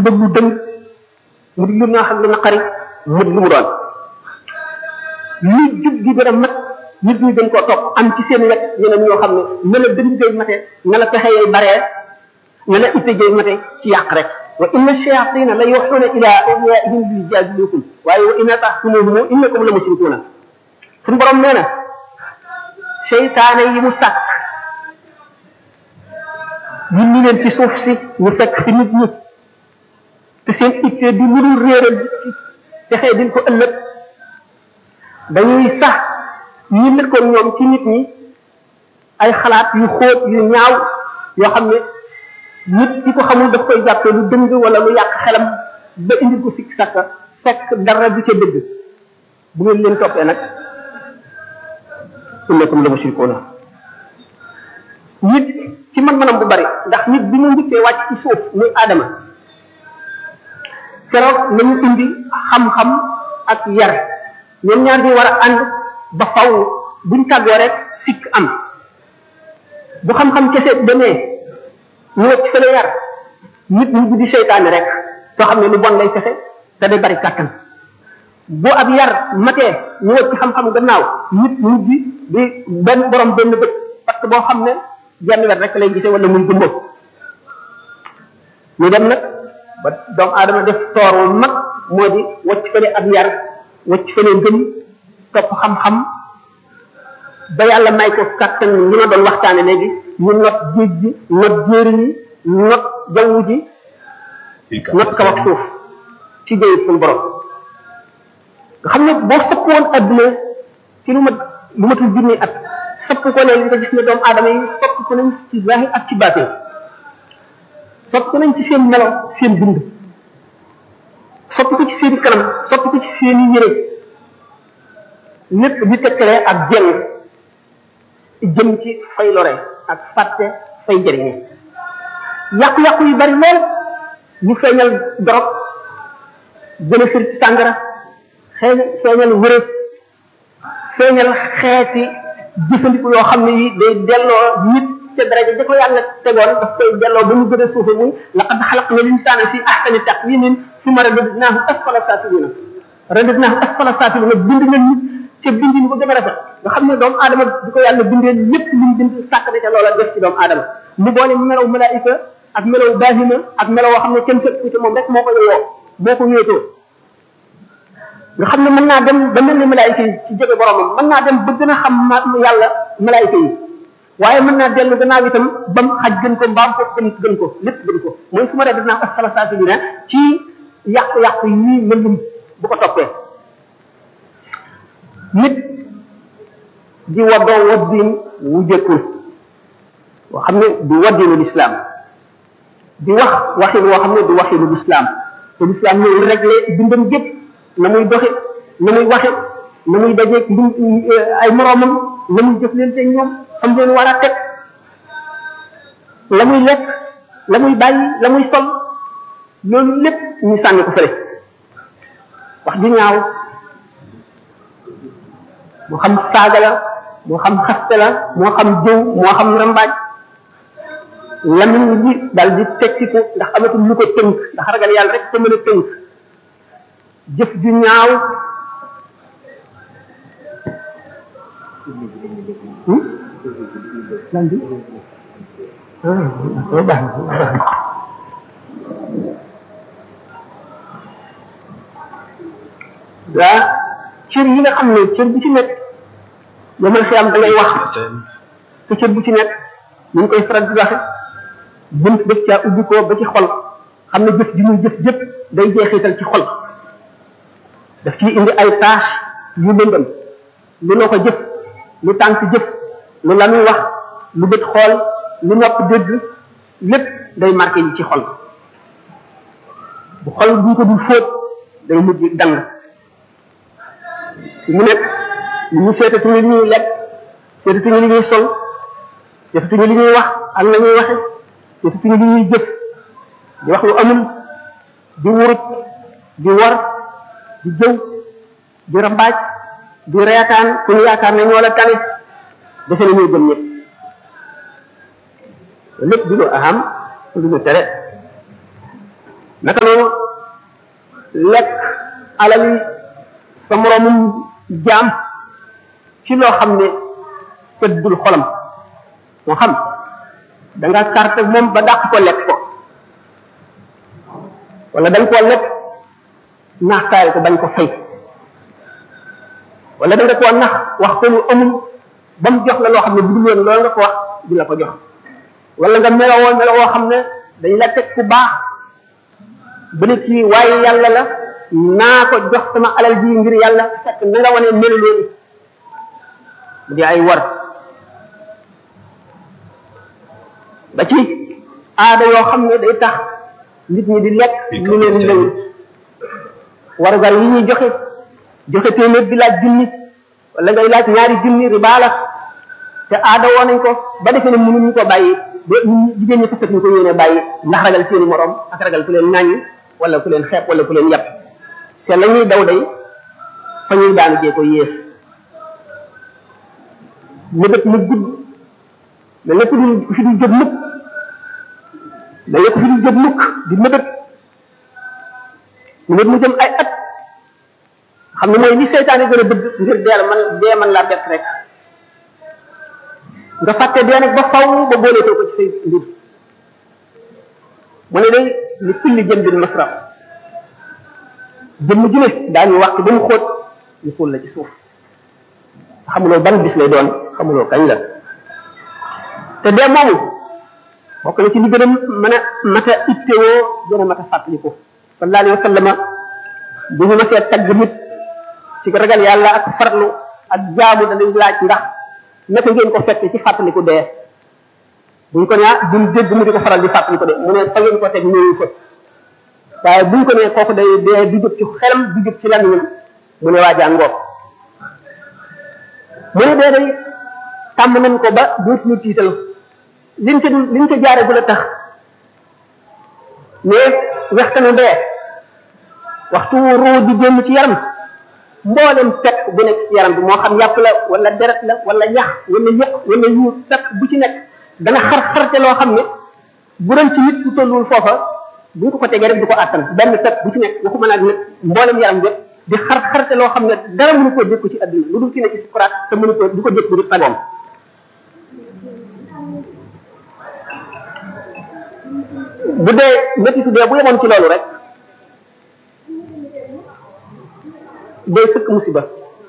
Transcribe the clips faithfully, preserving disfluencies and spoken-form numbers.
bëgg lu dëng mu di lu ñoo xam lu naqari mu di lu mu doon li jub gi gën a mat nit ñi dañ koo topp am ci seen wet ñeneen ñoo xam ne na la dënd jay mate na la pexe yay baree na la itte jay mate ci yàq rek wa inna shayatina la yuhuna ila awliyaihim li jadilukum waaye wa inna tahtumuhum innakum la mushrikuna suñu borom nee na seytaane yi mu sàkk yindi leen ci suuf si ñu fekk fi nit ñi te seen itte di lu dul réeral ci texee din ko ëllëg dañuy sax ñi lëkkoon ñoom ci nit ñi ay xalaat yu xóot yu ñaaw yoo xam ne nit ki ko xamul daf koy jàppee lu dëng wala lu yàq xelam ba indi ko sikk sàkka fekk dara du ca dëgg bu ngeen leen toppee nag innakum la mushrikuuna nit ci man-manam bu bari ndax nit bi ñu njëkkee wàcc ci suuf muy aadama keroog nañu indi xam-xam ak yar ñoom ñaar di war a ànd ba faw buñ tàggoo rek sikk am bu xam-xam kese demee ñu wacc fële yar nit ñi di seytaane rek soo xam ne lu bon lay fexe te day bari kàttan bu ab yar matee ñu wacc xam-xam gannaaw nit ñi di di benn borom benn bët parce que boo xam ne jenn wet rek lay gisee wala muy gëmboo ñu dem nag ba doomu aadama def toor wu mag moo di wacc fële ab yar wacc fële ngëm topp xam-xam ba yàlla may ko kàttan li ma doon waxtaane léegi ñu not géej gi not jéeri yi not jaww ji not kaw ak suuf ci jëyit suñu borom nga xam ne boo sëpp woon adduna ci lu mat lu matul junni at sëpp ko ne li nga gis ne doomu aadama yi sopp ko nañ ci zahir ak ci baatin sopp ko nañ ci seen melo seen bind sopp ko ci seen kanam sopp ko ci seen yére lépp di tekkalee ak jeng jëm ci fay lore ak fàtte fay jëriñe yàqu-yàqu yu bari lool ñu feeñal dorog gën a fir ci sàngara xëy feeñal wërëb feeñal xeeti jëfandiku yoo xam ne yi day delloo nit ca daraja ja ko yàlla tegoon daf koy delloo ba mu gën a suufe muy laqad xalaqna linsaana fi ahsani taqwimin summa radadnaahu asfala saafilina radadnaahu asfala saafilina bind na nit ca bindin ko gën a rafet nga xam ne doomu aadama di ko yàlla bindee lépp lu mu bind sàkk na ca loola def ci doomu aadama mu boole melaw malaayika ak melaw baahima ak melaw woo xam ne kenn fekk ci moom rek moo ko yowoo moo ko wéetoo nga xam ne mën naa dem ba mel ni malaayika yi ci jege boromam mën naa dem ba gën a xam yàlla malaayika yi waaye mën naa dellu gannaaw itam ba mu xaj gën ko mbaam ko gën gën ko lépp gën ko mooy su ma dee def naa asfala saafiliina ci yàqu-yàqu yi mel bu ko toppee nit di waddoo waddin wu jëkkul woo xam ne du waddinu lislaam di wax waxin woo xam ne du waxinu lislaam te lislaam ñëw réglé bindam gépp na muy doxe na muy waxe na muy dajeeg ay moroomam na muy jëf leen teg ñoom xam leen war a teg la muy lekk la muy bàyyi la muy sol loolu lépp ñu sànni ko fële wax ju ñaaw moo xam saaga la moo xam xaste la moo xam jëw moo xam rambaaj lamiñ bi dal di tekkiku ndax amatul lu ko tënk ndax ragal yàlla rek te mën a tënk jëf ju ñaaw lan bi ah baax na waa cër yi nga xam ne cër bu ci nekk yomal xiyam da ngay wax te cër bu ci nekk ñu ngi koy faral di waxe bunt def caa ubbi ko ba ci xol xam ne jëf ji muy jëf jëpp day jeexital ci xol daf ciy indi ay tâche yu lëndëm lu noo ko jëf lu tànk jëf lu la muy wax lu bët xool lu nopp dégg lépp day marqué yi ci xol bu xol bu ko dul fóot day mujj dang mu nekk ñu seetatuñu li ñuy lekk seetatuñu li ñuy sol seetatuñu li ñuy wax ak la ñuy waxe seetatuñu li ñuy jëf di wax lu amul di wurut di war di jëw di rambaaj di reetaan ku ñu yaakaar ne ñoo la tane defe na ñuy gëm ñëpp lépp di lu aham lu ñu tere naka noonu lekk alal sa moroomum jaam ci loo xam ne tëddul xolam moo xam da nga carte moom ba dàq ko lekk ko wala da nga koo lekk naxtaay ko bañ ko fay wala da nga koo nax wax ko lu amul ba mu jox la loo xam ne bu dul woon loolu nga ko wax du la ko jox wala nga melowoo melowoo xam ne dañ la teg ku baax ba ne ci waaye yàlla la naa ko jox sama alal ji ngir yàlla fekk na nga wane melu loolu mu di ay war ba ci aada yoo xam ne day tax nit ñi di lekk lu leen lëw warugar yi ñuy joxe joxe téeméer di laaj junni wala ngay laaj ñaari junni riba la te aada woo nañ ko ba defee ne mënuñu ko bàyyi ba jigéen ñi fekk ñu ko yéene bàyyi ndax ragal seeni morom ak ragal ku leen ŋàññi wala ku leen xeeb wala ku leen yàpp te la ñuy daw day fa ñuy daanu jee ko yées mëbët mu gudd da lépp du fi du jóg mukk da lépp fi du jóg mukk di mëbët mëbët mu jëm ay at xam ne mooy li seytaane gën a bëgg ngir deel man dee man laa bett rek nga fàtte dee nag ba faw ba booleetoo ko ci say mbir mu ne day li kulli jëm bin masraf jëmm ju ne daañu waxtu ba mu xóot ñu suul la ci suuf xamuloo ban bis lay doon xamuloo kañ la te dee moomu bokk na ci li gën a mën a mat a ittewoo gën a mat a fàttaliku sallallahu alayhi wa sallama bu ñu masee tagg nit ci ragal yàlla ak farlu ak jaamu danañ laaj ndax naka ngeen ko fekk ci fàttaliku dee buñ ko ñaa duñ dégg mu di ko faral di fàttaliku de mu ne fa ngeen ko teg ñëwu fa waaye buñ ko nee kooku day dee du jóg ci xelam du jóg ci lamiñam mu ne waa jàngoor mu ne dee day tàmm nañ ko ba dootuñu tiital liñ ca liñ ca jaare bu la tax mais waxtanu dee waxtu ruu di génn ci yaram mboolem fekk bu nekk ci yaram bi moo xam yàpp la wala deret la wala yax wala yëq wala yuur fekk bu ci nekk dana xar xarte loo xam ne bu doon ci nit ku tollul foofa bu ñu ko ko tegee rek du ko àttan benn fekk bu ci nekk waxuma nag nag mboolem yaram bi di xar xarte loo xam ne dara mënu koo dékku ci àdduna lu dul ci ne ci sukuraat te mënu ko du ko dékku di tagoom bu dee métti dee bu yemoon ci loolu rek day sëkk musiba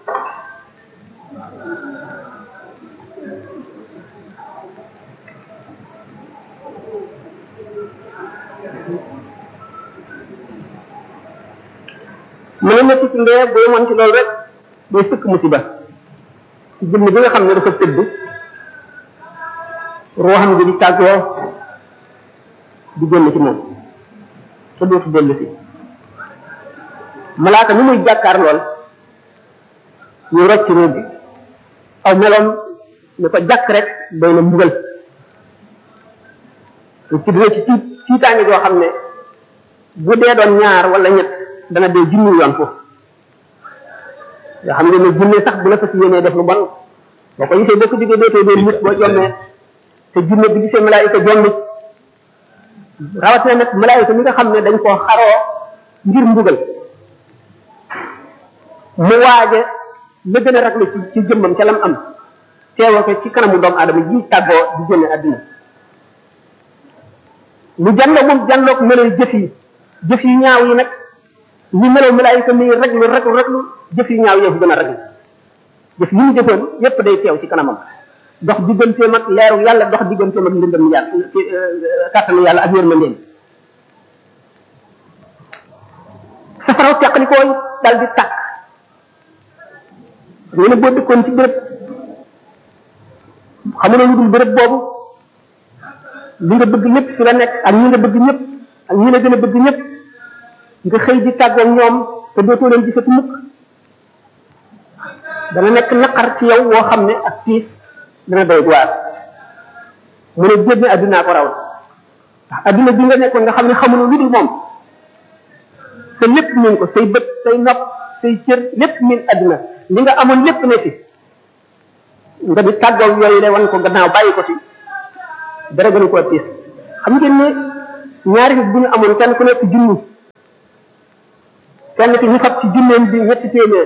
mu ne métti ndee bu yemoon ci loolu rek day sëkk musiba ci jëmm bi nga xam ne dafa tëdd ruuxam gi di tàggoo di génn ci moom te dootu dellu si malaaka ni muy jàkkaar lool ñu rocc ci réew bi aw meloom ne ko jàkk rek doy na mbugal ci dina ci tiit tiitaange joo xam ne bu dee doon ñaar wala ñett dana dee junni yoon foofu nga xam ne ne junne sax bu la fas yéenee def lu bon boo ko gisee boo ko diggee dootoo doon nit boo jommee te junne bi gisee malaayika jombi rawatina nag malaayika mi nga xam ne dañ koo xaroo ngir mbugal mu waaje la gën a ragle ci ci jëmmam ca lam am teewoo ko ci kanamu doomu aadama ji tàggoo di génne àdduna lu jànloo moom jànloog meloy jëf yi jëf yu ñaaw yi nag ñu melow malaayika mi reglu reglu reglu jëf yu ñaaw yëpp gën a reglu jëf yi ñu jëfoon yépp day teew ci kanamam dox digganteem ak leeru yàlla dox digganteem ak ndëndam yàlla kàttanu yàlla ak yërmandeem safaraw teqlikooy dal di tàkk ñu ne boo dëkkoon ci béréb xamuloo lu dul béréb boobu li nga bëgg ñëpp fi la nekk ak ñi nga bëgg ñëpp ak ñi la gën a bëgg ñëpp nga xëy di tàggoog ñoom te dootoo leen gisati mukk dana nekk naqar ci yow woo xam ne ak tiis dana doy waar mu ne génne addunaa ko raw ndax adduna bi nga nekkoon nga xam ne xamuloo lu dul moom te lépp miin ko say bët say nopp say cër lépp miin adduna li nga amoon lépp ne fi nga di tàggoog yooyu le wan ko gannaaw bàyyi ko fi dara gënu koo tiis xam ngeen ne ñaari nit bu ñu amoon kenn ku nekk junni kenn ki ñu fab ci junneem bi ñetti téeméer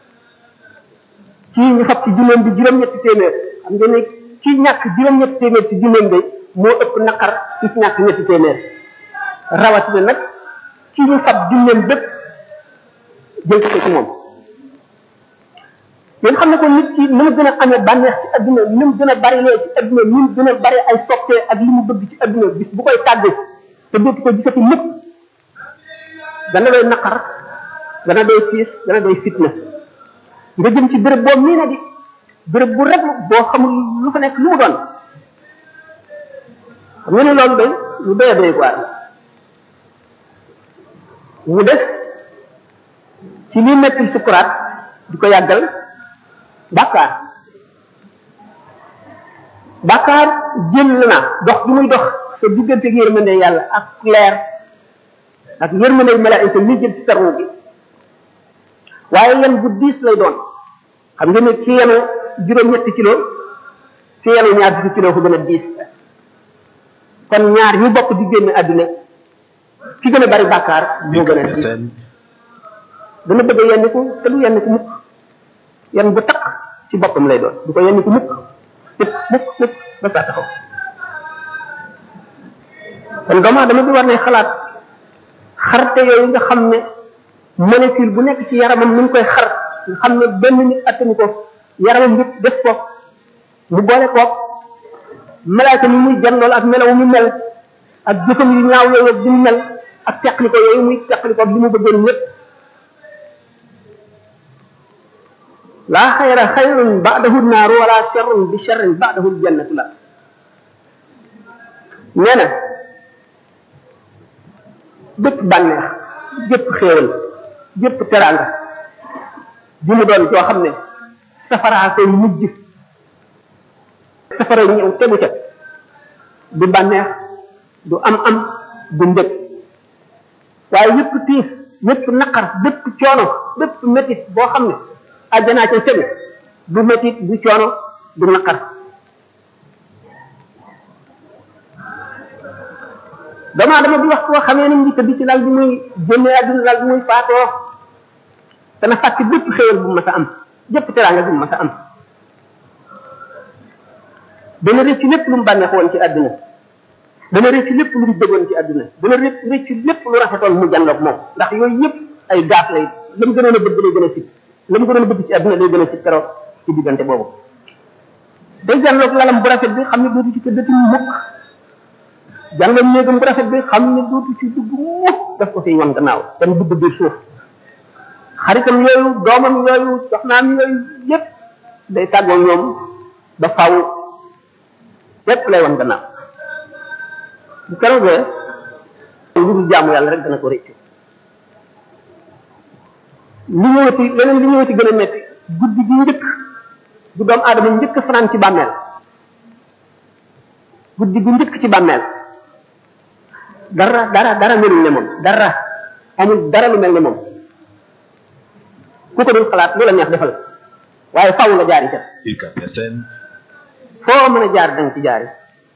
kii ñu fab ci junneem bi juróom-ñetti téeméer xam nga ne kii ñàkk juróom-ñetti téeméer ci junneem bi moo ëpp naqar ci ci ñàkk ñetti téeméer rawatina nag kii ñu fab junneem bépp jël ko ci moom. yéen xam ne ko nit ki ni mu gën a amee bànneex ci adduna ni mu gën a bari lee ci adduna ni mu gën a bari ay soppee ak li mu bëgg ci adduna bis bu koy tàgge te dootu ko gisati lépp dana doy naqar dana doy fiis dana doy fitna nga jëm ci béréb boo mii na di béréb bu rek boo xamul lu fa nekk lu mu doon xam nga ne loolu day lu doy a doy waar mu def ci lii metti sukuraat di ko yàggal bàkkaar bàkkaar jël na dox bi muy dox sa diggante ak yërmande yàlla ak leer ak yërmande malaayika li jël ci sarwu bi waaye yan bu diis lay doon xam nga ne ci yenu juróom-ñetti kilo ci yenu ñaar fukki kilo ko gën a diis kon ñaar ñu bokk di génn àdduna ki gën a bari bàkkaar moo gën a diis dana bëgg a yenn ko te du yenn ko mukk yan bu takk ci boppam lay doon du ko yenn ko mukk mukk mukk mukk ba saa taxaw kon doomu aadama bi war ne xalaat xarte yooyu nga xam ne molécule bu nekk ci yaramam ni mu koy xar nga xam ne benn nit attanu ko yaramam nit def ko mu boole ko malaaka mi muy janlool ak melaw mu mel ak jëfam yu ñaaw yooyu ak di mu mel ak teqli ko yooyu muy teqli ko ak li mu bëggoon lépp laa xayra xayrun ba'dahu naaru wala sharrun bi sharrin ba'dahu aljannatu la nee na bépp bànneex bépp xéewal bépp teraanga bi mu doon joo xam ne safaraa koy mujj safara ñëw tegu ca du bànneex du am am du mbëg waaye yépp tiis yépp naqar bépp coono bépp métit boo xam ne àjjanaa ca tegu du métit du coono du naqar doomu aadama bi wax koo xamee ni mu ngi tëdd ci lal bi muy génne àdduna lal bi muy faatoo dana fàtte bépp xéewal bu mu mas a am bépp teraanga bu mu mas a am dana rëcc lépp lu mu bànneex woon ci àdduna dana rëcc lépp lu mu bëggoon ci àdduna dana rëcc rëcc lépp lu rafetoon mu jànloog moom ndax yooyu yëpp ay gaaf lay la mu gënoon a bëgg lay gën a sit la mu gënoon a bëgg ci àdduna lay gën a sit keroog ci diggante boobu day jànloog lalam bu rafet bi xam ne dootu ci tëddati mukk jànloog néegam bu rafet bi xam ne dootu ci dugg mukk daf ko fiy wan gannaaw kenn dugg biir suuf xaritam yooyu doomam yooyu soxnaam yooyu yépp day tàggoo ñoom ba faaw lépp lay wan gannaaw bu keroogee lu dul jaamu yàlla rek dana ko rëccu li ñëwati leneen li ñëwati gën a metti guddi gi njëkk bu doomu aadama njëkk fanaan ci bàmmeel guddi gu njëkk ci bàmmeel dara dara dara melul ne moom dara amul dara lu mel ne moom ku ko dul xalaat lu la neex defal waaye faaw nga jaari ca foo mën a jaar danga ci jaari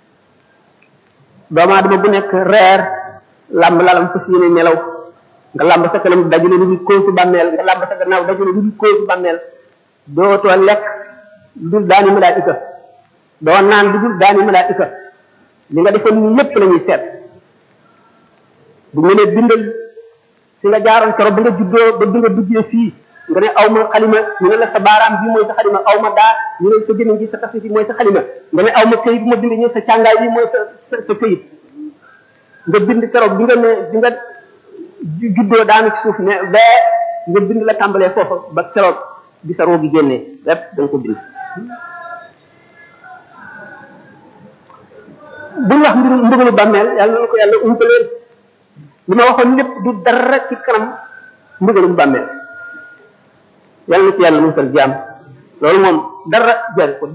doomu aadama bu nekk reer làmb lalam fas yéene nelaw nga làmb sa kanam dajale lu dul kóosu bàmmeel nga làmb sa gannaaw dajale lu dul kóosu bàmmeel dootoo lekk lu dul daani malaayika doo naan lu dul daani malaayika li nga defoon nii lépp la ñuy seet bu nga ne bindal si nga jaaroon keroog ba nga juddoo ba bi nga duggee fii nga ne aw ma xalima ñu ne la sa baaraam bi mooy sa xalima aw ma daa ñu ne sa gémmiñ gi sa tafsir bi mooy sa xalima nga ne aw ma këyit bu ma bind ñu sa càngaay bi mooy sa sa sa këyit nga bind keroog bi nga ne bi nga juddoo daanu ci suuf ne bee nga bind la tàmbalee foofa ba keroog bi sa roogi génnee lépp da nga ko bind buñ wax mbiru mbugalu bàmmeel yàlla na ko yàlla umpaleen li ma waxoon lépp du dara ci kanam mbugalum bàmmeel yàlla na ci yàlla musal jaam loolu moom dara jari ko